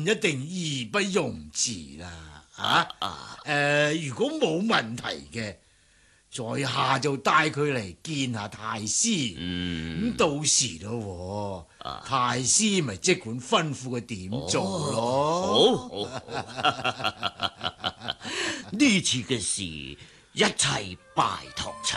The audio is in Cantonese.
一定義不容辭啦。如果冇問題嘅，在下就帶佢嚟見下太師。咁到時咯，太師咪即管吩咐佢點做咯。 好，呢次嘅事一切拜託親